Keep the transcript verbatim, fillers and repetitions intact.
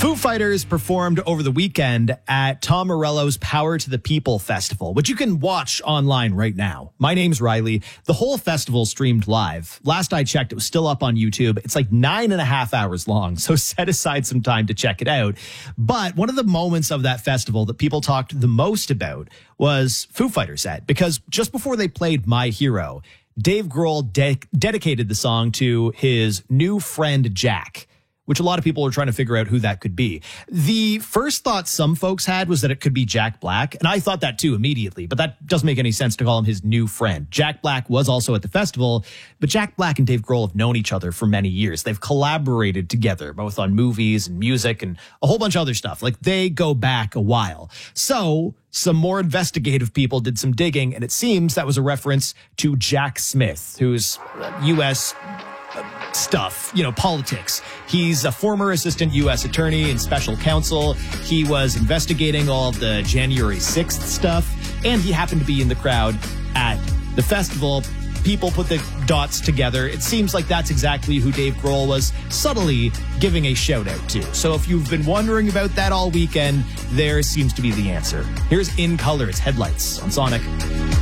Foo Fighters performed over the weekend at Tom Morello's Power to the People Festival, which you can watch online right now. My name's Riley. The whole festival streamed live. Last I checked, it was still up on YouTube. It's like nine and a half hours long, so set aside some time to check it out. But one of the moments of that festival that people talked the most about was Foo Fighters set, because just before they played My Hero, Dave Grohl de- dedicated the song to his new friend, Jack, which a lot of people are trying to figure out who that could be. The first thought some folks had was that it could be Jack Black, and I thought that too immediately, but that doesn't make any sense to call him his new friend. Jack Black was also at the festival, but Jack Black and Dave Grohl have known each other for many years. They've collaborated together, both on movies and music and a whole bunch of other stuff. Like, they go back a while. So some more investigative people did some digging, and it seems that was a reference to Jack Smith, who's U S stuff, you know, politics. He's a former assistant U S attorney and special counsel. He was investigating all of the January sixth stuff, and he happened to be in the crowd at the festival. People put the dots together. It seems like that's exactly who Dave Grohl was subtly giving a shout out to. So if you've been wondering about that all weekend, there seems to be the answer. Here's In Color's Headlights on Sonic.